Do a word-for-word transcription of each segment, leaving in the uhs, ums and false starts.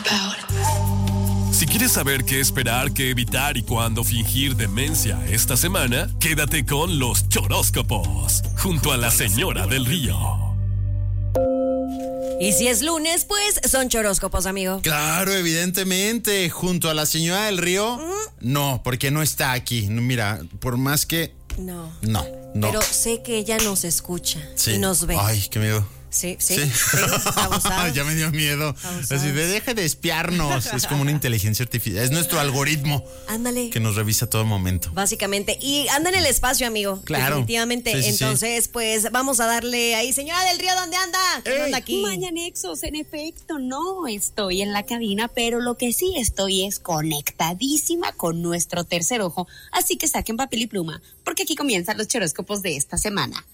Si quieres saber qué esperar, qué evitar y cuándo fingir demencia esta semana, quédate con los choróscopos, junto a la señora del río. Y si es lunes, pues son choróscopos, amigo. Claro, evidentemente, junto a la señora del río, ¿Mm? No, porque no está aquí. Mira, por más que... No. No, no. Pero sé que ella nos escucha sí. y nos ve. Ay, qué miedo. Sí, sí, sí, sí abusado. Ya me dio miedo. Abusado. Así de, deje de espiarnos. Es como una inteligencia artificial. Es nuestro algoritmo. Ándale. Que nos revisa a todo momento. Básicamente. Y anda en el espacio, amigo. Claro. Definitivamente. Sí, sí, Entonces, sí. pues vamos a darle ahí. Señora del Río, ¿dónde anda? ¿Qué anda aquí? Mañanexos, en efecto, no estoy en la cabina, pero lo que sí estoy es conectadísima con nuestro tercer ojo. Así que saquen papel y pluma, porque aquí comienzan los choróscopos de esta semana.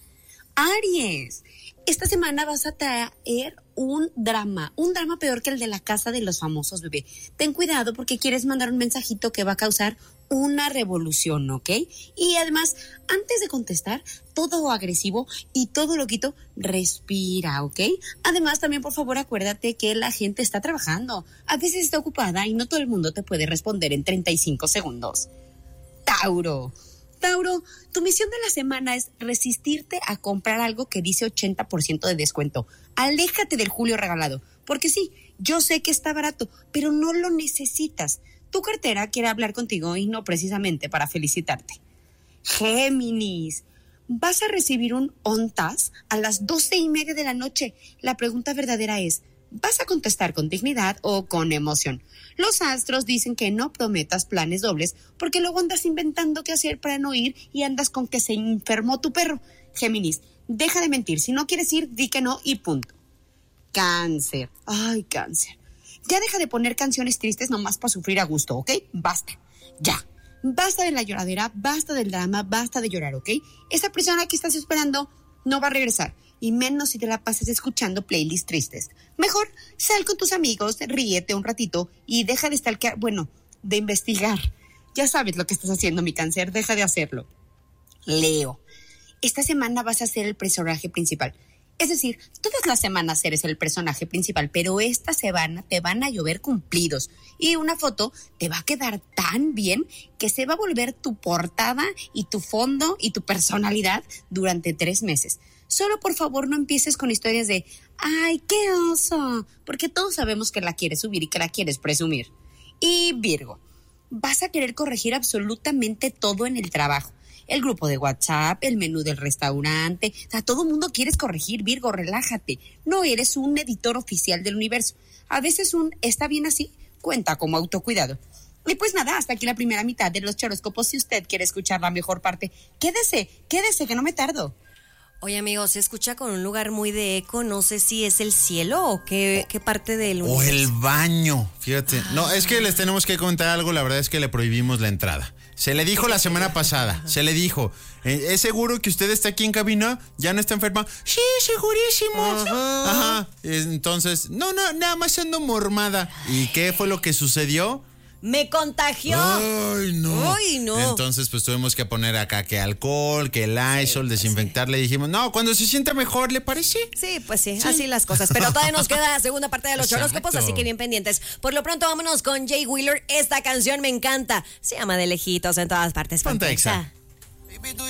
Aries. Esta semana vas a traer un drama, un drama peor que el de la casa de los famosos, bebé. Ten cuidado porque quieres mandar un mensajito que va a causar una revolución, ¿ok? Y además, antes de contestar, todo agresivo y todo loquito, respira, ¿ok? Además, también, por favor, acuérdate que la gente está trabajando. A veces está ocupada y no todo el mundo te puede responder en treinta y cinco segundos. Tauro. Tauro, tu misión de la semana es resistirte a comprar algo que dice ochenta por ciento de descuento. Aléjate del Julio regalado, porque sí, yo sé que está barato, pero no lo necesitas. Tu cartera quiere hablar contigo y no precisamente para felicitarte. Géminis, vas a recibir un ONTAS a las doce y media de la noche. La pregunta verdadera es, ¿vas a contestar con dignidad o con emoción? Los astros dicen que no prometas planes dobles porque luego andas inventando qué hacer para no ir y andas con que se enfermó tu perro. Géminis, deja de mentir. Si no quieres ir, di que no y punto. Cáncer. Ay, cáncer. Ya deja de poner canciones tristes nomás para sufrir a gusto, ¿ok? Basta. Ya. Basta de la lloradera, basta del drama, basta de llorar, ¿ok? Esa persona que estás esperando no va a regresar. Y menos si te la pasas escuchando playlists tristes. Mejor sal con tus amigos, ríete un ratito y deja de estar, bueno, de investigar. Ya sabes lo que estás haciendo, mi cáncer, deja de hacerlo. Leo, esta semana vas a ser el personaje principal. Es decir, todas las semanas eres el personaje principal, pero esta semana te van a llover cumplidos. Y una foto te va a quedar tan bien que se va a volver tu portada y tu fondo y tu personalidad durante tres meses. Solo por favor no empieces con historias de ¡ay, qué oso! Porque todos sabemos que la quieres subir y que la quieres presumir. Y Virgo, vas a querer corregir absolutamente todo en el trabajo. El grupo de WhatsApp, el menú del restaurante, o sea, todo el mundo quieres corregir, Virgo, relájate. No eres un editor oficial del universo. A veces un ¿está bien así? Cuenta como autocuidado. Y pues nada, hasta aquí la primera mitad de los choróscopos. Si usted quiere escuchar la mejor parte, quédese, quédese que no me tardo. Oye, amigo, se escucha con un lugar muy de eco. No sé si es el cielo o qué, qué parte del universo. O el baño, fíjate. Ah. No, es que les tenemos que comentar algo. La verdad es que le prohibimos la entrada. Se le dijo la semana pasada, se le dijo, ¿es seguro que usted está aquí en cabina? ¿Ya no está enferma? Sí, segurísimo. Ajá. Ajá. Entonces, no, no, nada más ando mormada. ¿Y qué fue lo que sucedió? ¡Me contagió! ¡Ay, no! ¡Ay, no! Entonces, pues tuvimos que poner acá que alcohol, que el Lysol, sí, desinfectar. Sí. Le dijimos, no, cuando se sienta mejor, ¿le parece? Sí, pues sí, sí, así las cosas. Pero todavía nos queda la segunda parte de los Exacto. choróscopos, así que bien pendientes. Por lo pronto, vámonos con Jay Wheeler. Esta canción me encanta. Se llama De Lejitos en todas partes. Ponte Exa.